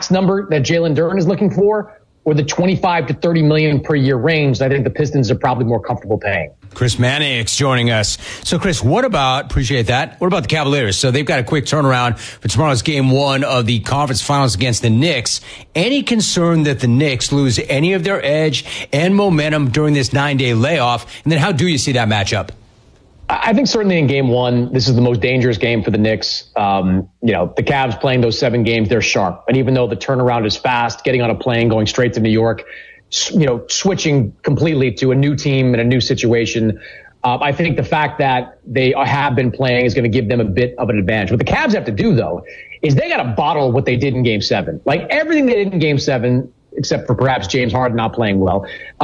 max number that Jalen Duren is looking for, or the 25 to 30 million per year range, I think the Pistons are probably more comfortable paying. Chris Mannix joining us. So, Chris, appreciate that. What about the Cavaliers? So they've got a quick turnaround for tomorrow's game 1 of the conference finals against the Knicks. Any concern that the Knicks lose any of their edge and momentum during this 9-day layoff? And then how do you see that matchup? I think certainly in game 1, this is the most dangerous game for the Knicks. The Cavs playing those 7 games, they're sharp. And even though the turnaround is fast, getting on a plane, going straight to New York, switching completely to a new team and a new situation. I think the fact that they have been playing is going to give them a bit of an advantage. What the Cavs have to do, though, is they got to bottle what they did in game 7. Like everything they did in game 7, except for perhaps James Harden not playing well,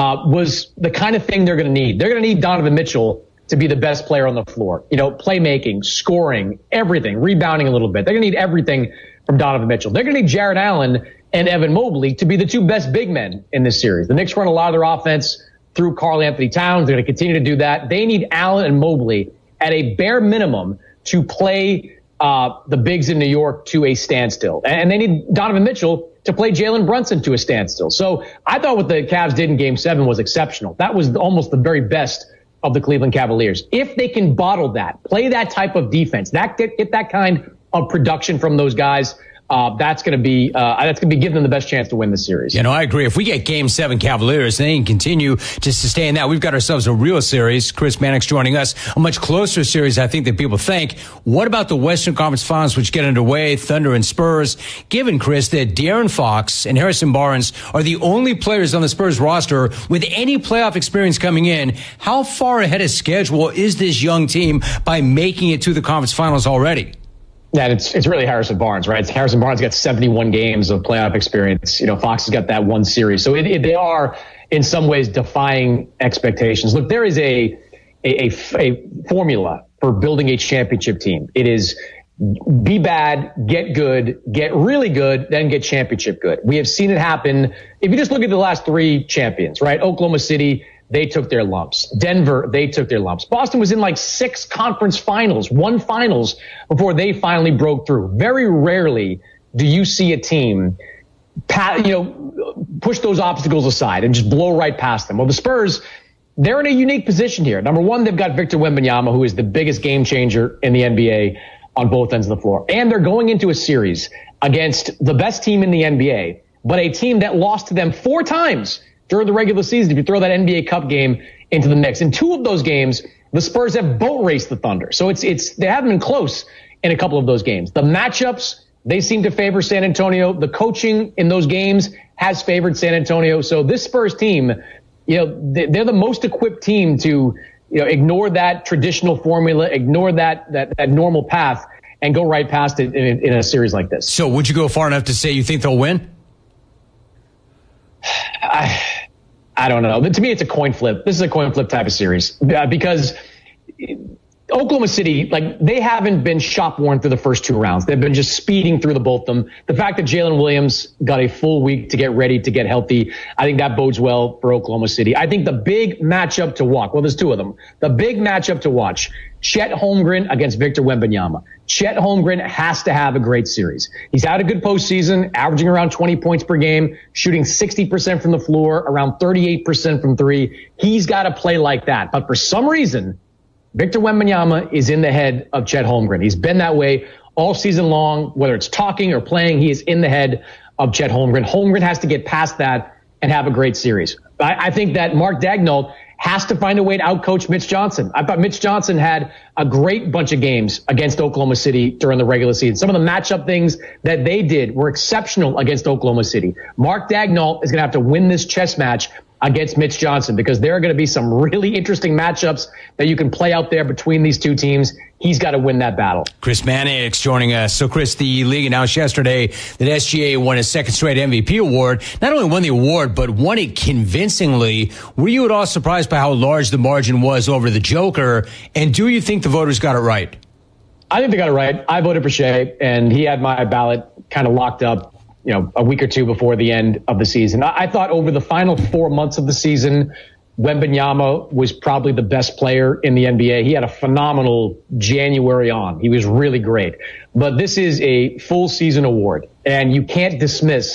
was the kind of thing they're going to need. They're going to need Donovan Mitchell to be the best player on the floor. Playmaking, scoring, everything, rebounding a little bit. They're going to need everything from Donovan Mitchell. They're going to need Jarrett Allen and Evan Mobley to be the 2 best big men in this series. The Knicks run a lot of their offense through Karl-Anthony Towns. They're going to continue to do that. They need Allen and Mobley at a bare minimum to play the bigs in New York to a standstill. And they need Donovan Mitchell to play Jalen Brunson to a standstill. So I thought what the Cavs did in game 7 was exceptional. That was almost the very best of the Cleveland Cavaliers. If they can bottle that, play that type of defense, get that kind of production from those guys, that's going to be giving them the best chance to win the series. I agree. If we get game 7 Cavaliers, they can continue to sustain that. We've got ourselves a real series. Chris Mannix joining us. A much closer series, I think, than people think. What about the Western Conference Finals, which get underway, Thunder and Spurs? Given, Chris, that De'Aaron Fox and Harrison Barnes are the only players on the Spurs roster with any playoff experience coming in, how far ahead of schedule is this young team by making it to the conference finals already? Yeah, it's really Harrison Barnes, right? Harrison Barnes got 71 games of playoff experience. Fox has got that one series. So they are, in some ways, defying expectations. Look, there is a formula for building a championship team. It is be bad, get good, get really good, then get championship good. We have seen it happen. If you just look at the last 3 champions, right? Oklahoma City, they took their lumps. Denver, they took their lumps. Boston was in like 6 conference finals, 1 finals before they finally broke through. Very rarely do you see a team, push those obstacles aside and just blow right past them. Well, the Spurs, they're in a unique position here. Number 1, they've got Victor Wembanyama, who is the biggest game changer in the NBA on both ends of the floor. And they're going into a series against the best team in the NBA, but a team that lost to them 4 times during the regular season, if you throw that NBA Cup game into the mix. In 2 of those games, the Spurs have boat raced the Thunder. So they haven't been close in a couple of those games. The matchups, they seem to favor San Antonio. The coaching in those games has favored San Antonio. So this Spurs team, they're the most equipped team to, ignore that traditional formula, ignore that normal path, and go right past it in a series like this. So would you go far enough to say you think they'll win? I don't know. To me, it's a coin flip. This is a coin flip type of series because Oklahoma City, they haven't been shop worn through the first 2 rounds. They've been just speeding through the both of them. The fact that Jalen Williams got a full week to get ready, to get healthy, I think that bodes well for Oklahoma City. I think the big matchup to watch, well, there's 2 of them. The big matchup to watch, Chet Holmgren against Victor Wembanyama. Chet Holmgren has to have a great series. He's had a good postseason, averaging around 20 points per game, shooting 60% from the floor, around 38% from 3. He's got to play like that. But for some reason, Victor Wembanyama is in the head of Chet Holmgren. He's been that way all season long, whether it's talking or playing. He is in the head of Chet Holmgren. Holmgren has to get past that and have a great series. I think that Mark Daigneault has to find a way to outcoach Mitch Johnson. I thought Mitch Johnson had a great bunch of games against Oklahoma City during the regular season. Some of the matchup things that they did were exceptional against Oklahoma City. Mark Daigneault is going to have to win this chess match against Mitch Johnson because there are going to be some really interesting matchups that you can play out there between these 2 teams. He's got to win that battle. Chris Mannix joining us. So, Chris, the league announced yesterday that SGA won a 2nd straight MVP award. Not only won the award, but won it convincingly. Were you at all surprised by how large the margin was over the Joker? And do you think the voters got it right? I think they got it right. I voted for Shea, and he had my ballot kind of locked up, a week or 2 before the end of the season. I thought over the final 4 months of the season, Wembanyama was probably the best player in the NBA. He had a phenomenal January on. He was really great. But this is a full season award, and you can't dismiss